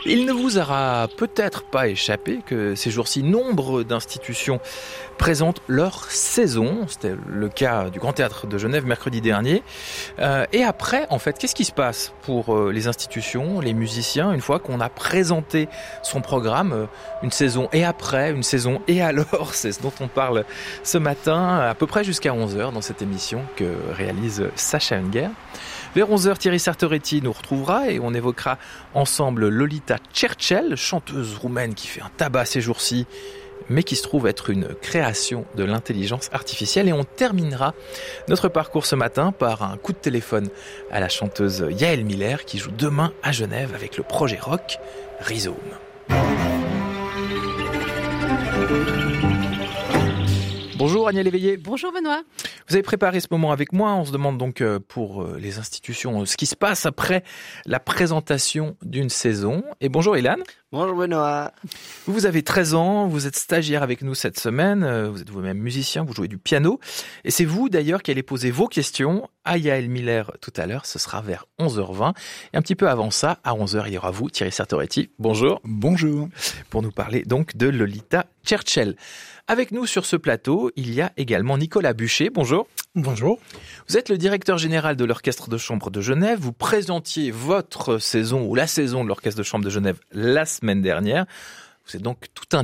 Il ne vous aura peut-être pas échappé que ces jours-ci, nombre d'institutions présentent leur saison. C'était le cas du Grand Théâtre de Genève mercredi dernier. Et après, en fait, qu'est-ce qui se passe pour les institutions, les musiciens, une fois qu'on a présenté son programme, une saison et après, une saison et alors? C'est ce dont on parle ce matin, à peu près jusqu'à 11h dans cette émission que réalise Sacha Hunger. Vers 11h, Thierry Sartoretti nous retrouvera et on évoquera ensemble Lolita Cercel, chanteuse roumaine qui fait un tabac ces jours-ci, mais qui se trouve être une création de l'intelligence artificielle. Et on terminera notre parcours ce matin par un coup de téléphone à la chanteuse Yaël Miller qui joue demain à Genève avec le projet rock Rhizome. Bonjour Agnès Léveillé. Bonjour Benoît. Vous avez préparé ce moment avec moi. On se demande donc pour les institutions ce qui se passe après la présentation d'une saison. Et bonjour Ilan. Bonjour Benoît. Vous avez 13 ans, vous êtes stagiaire avec nous cette semaine, vous êtes vous-même musicien, vous jouez du piano. Et c'est vous d'ailleurs qui allez poser vos questions à Yaël Miller tout à l'heure, ce sera vers 11h20. Et un petit peu avant ça, à 11h, il y aura vous, Thierry Sartoretti. Bonjour. Bonjour. Pour nous parler donc de Lolita Cercel. Avec nous sur ce plateau, il y a également Nicolas Buchet. Bonjour. Bonjour. Vous êtes le directeur général de l'Orchestre de Chambre de Genève. Vous présentiez votre saison ou la saison de l'Orchestre de Chambre de Genève la semaine dernière. Vous êtes donc tout un